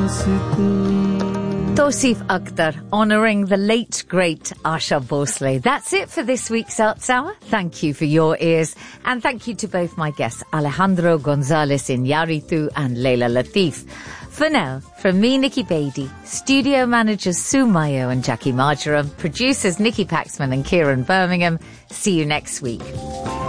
Tosif Akhtar, honouring the late, great Asha Bhosle. That's it for this week's Arts Hour. Thank you for your ears. And thank you to both my guests, Alejandro Gonzalez Iñárritu and Leila Latif. For now, from me, Nikki Beattie, studio managers Sue Mayo and Jackie Marjoram, producers Nikki Paxman and Kieran Birmingham, see you next week.